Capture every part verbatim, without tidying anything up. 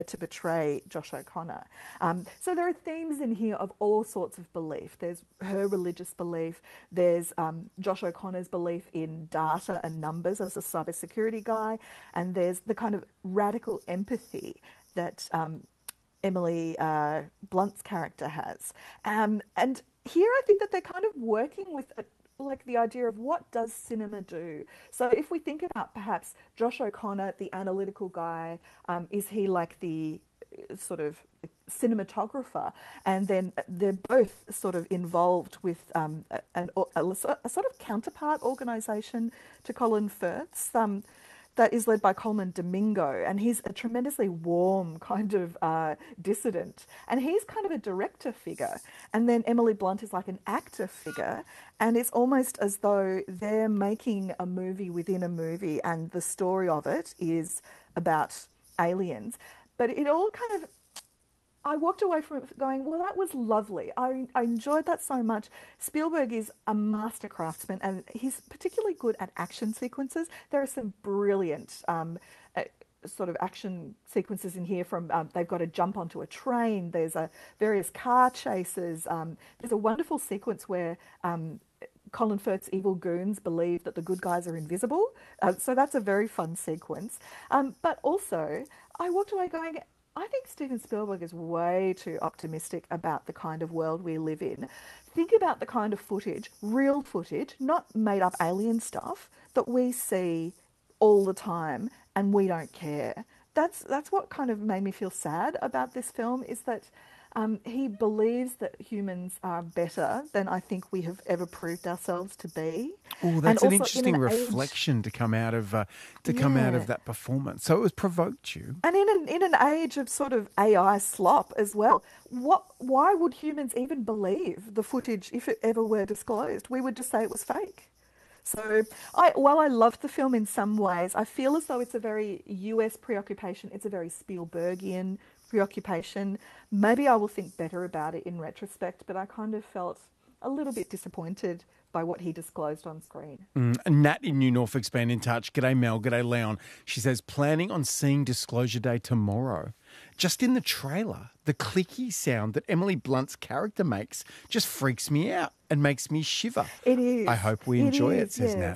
to betray Josh O'Connor. Um, so there are themes in here of all sorts of belief. There's her religious belief, there's um, Josh O'Connor's belief in data and numbers as a cybersecurity guy, and there's the kind of radical empathy that um, Emily uh, Blunt's character has. Um, and here I think that they're kind of working with a, like the idea of what does cinema do? So if we think about perhaps Josh O'Connor, the analytical guy, um, is he like the sort of cinematographer? And then they're both sort of involved with um, a, a, a, sort of counterpart organisation to Colin Firth's. Um, that is led by Coleman Domingo, and he's a tremendously warm kind of uh, dissident, and he's kind of a director figure, and then Emily Blunt is like an actor figure, and it's almost as though they're making a movie within a movie, and the story of it is about aliens, but it all kind of, I walked away from it going, well, that was lovely. I, I enjoyed that so much. Spielberg is a master craftsman, and he's particularly good at action sequences. There are some brilliant um, uh, sort of action sequences in here from, um, they've got to jump onto a train. There's a, various car chases. Um, there's a wonderful sequence where um, Colin Firth's evil goons believe that the good guys are invisible. Uh, so that's a very fun sequence. Um, but also, I walked away going, I think Steven Spielberg is way too optimistic about the kind of world we live in. Think about the kind of footage, real footage, not made up alien stuff, that we see all the time and we don't care. That's that's what kind of made me feel sad about this film, is that um, he believes that humans are better than I think we have ever proved ourselves to be. Oh, that's an interesting an reflection age, to come out of uh, to come yeah. out of that performance. So it was provoked you, and in an in an age of sort of A I slop as well. What? Why would humans even believe the footage if it ever were disclosed? We would just say it was fake. So, I, while I loved the film in some ways, I feel as though it's a very U S preoccupation. It's a very Spielbergian preoccupation. Maybe I will think better about it in retrospect, but I kind of felt a little bit disappointed by what he disclosed on screen. Mm, Nat in New Norfolk's been in touch. G'day Mel, g'day Leon. She says, planning on seeing Disclosure Day tomorrow. Just in the trailer, the clicky sound that Emily Blunt's character makes just freaks me out and makes me shiver. It is. I hope we it enjoy is, it, says yes. Nat.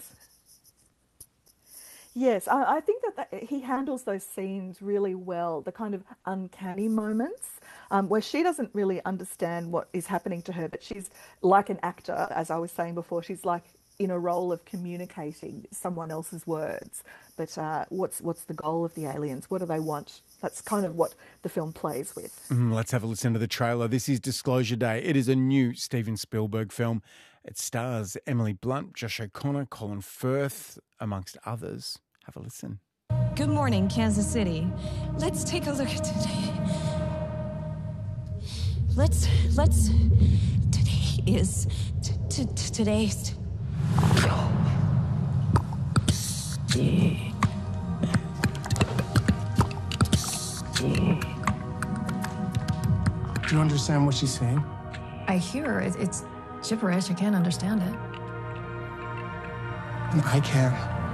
Yes, I, I think that, that he handles those scenes really well, the kind of uncanny moments um, where she doesn't really understand what is happening to her, but she's like an actor, as I was saying before, she's like in a role of communicating someone else's words. But uh, what's what's the goal of the aliens? What do they want? That's kind of what the film plays with. Mm, let's have a listen to the trailer. This is Disclosure Day. It is a new Steven Spielberg film. It stars Emily Blunt, Josh O'Connor, Colin Firth, amongst others. Have a listen. Good morning, Kansas City. Let's take a look at today. Let's, let's, today is, t- t- t- today's. Do you understand what she's saying? I hear her. It- It's gibberish. I can't understand it. I can.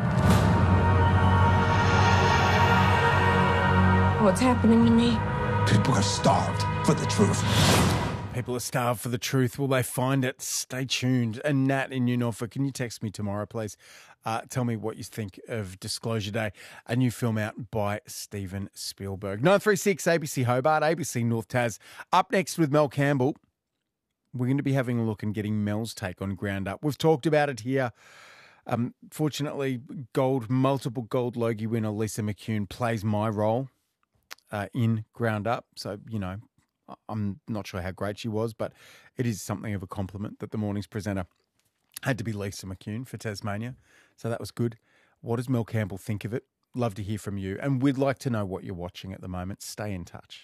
What's happening to me? People are starved for the truth. People are starved for the truth. Will they find it? Stay tuned. And Nat in New Norfolk, can you text me tomorrow, please? Uh, tell me what you think of Disclosure Day, a new film out by Steven Spielberg. nine three six A B C Hobart, A B C North Tas. Up next with Mel Campbell, we're going to be having a look and getting Mel's take on Ground Up. We've talked about it here. Um, fortunately, gold, multiple gold Logie winner Lisa McCune plays my role uh, in Ground Up. So, you know, I'm not sure how great she was, but it is something of a compliment that the morning's presenter had to be Lisa McCune for Tasmania. So that was good. What does Mel Campbell think of it? Love to hear from you. And we'd like to know what you're watching at the moment. Stay in touch.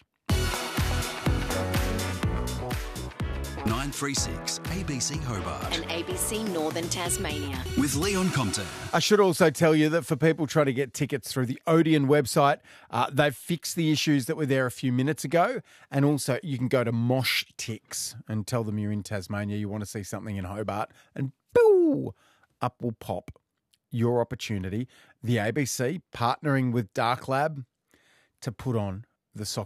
nine three six A B C Hobart. And A B C Northern Tasmania. With Leon Compton. I should also tell you that for people trying to get tickets through the Odeon website, uh, they've fixed the issues that were there a few minutes ago. And also you can go to Mosh Tix and tell them you're in Tasmania, you want to see something in Hobart, and boo, up will pop your opportunity. The A B C partnering with Dark Lab to put on the soccer